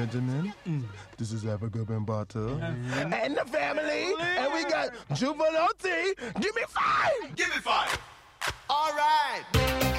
gentlemen, this is Africa Bambata and the family, and we got Juvenile T. Give me 5!